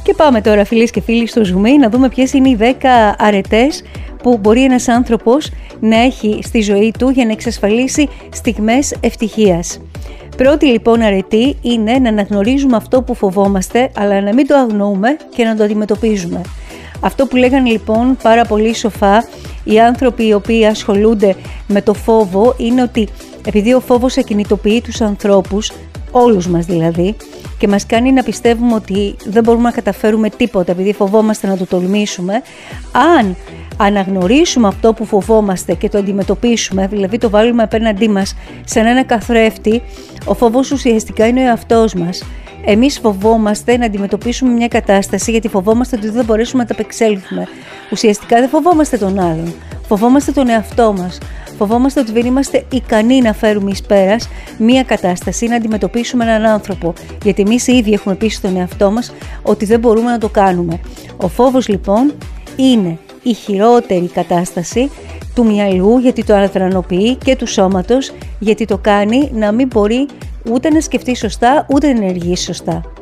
Και πάμε τώρα, φίλες και φίλοι, στο Zoom να δούμε ποιες είναι οι 10 αρετές που μπορεί ένας άνθρωπος να έχει στη ζωή του για να εξασφαλίσει στιγμές ευτυχίας. Πρώτη λοιπόν αρετή είναι να αναγνωρίζουμε αυτό που φοβόμαστε, αλλά να μην το αγνοούμε και να το αντιμετωπίζουμε. Αυτό που λέγανε λοιπόν πάρα πολύ σοφά οι άνθρωποι οι οποίοι ασχολούνται με το φόβο είναι ότι επειδή ο φόβος ακινητοποιεί τους ανθρώπους, όλους μας δηλαδή, και μας κάνει να πιστεύουμε ότι δεν μπορούμε να καταφέρουμε τίποτα επειδή φοβόμαστε να το τολμήσουμε, αν αναγνωρίσουμε αυτό που φοβόμαστε και το αντιμετωπίσουμε, δηλαδή το βάλουμε απέναντί μας σαν ένα καθρέφτη, ο φόβος ουσιαστικά είναι ο εαυτός μας. Εμείς φοβόμαστε να αντιμετωπίσουμε μια κατάσταση γιατί φοβόμαστε ότι δεν θα μπορέσουμε να τα απεξέλθουμε. Ουσιαστικά δεν φοβόμαστε τον άλλον, φοβόμαστε τον εαυτό μας. Φοβόμαστε ότι δεν είμαστε ικανοί να φέρουμε εις πέρας μία κατάσταση, να αντιμετωπίσουμε έναν άνθρωπο. Γιατί εμείς ήδη έχουμε πει στον εαυτό μας ότι δεν μπορούμε να το κάνουμε. Ο φόβος λοιπόν είναι η χειρότερη κατάσταση του μυαλού, γιατί το αδρανοποιεί, και του σώματος, γιατί το κάνει να μην μπορεί ούτε να σκεφτεί σωστά ούτε να ενεργήσει σωστά.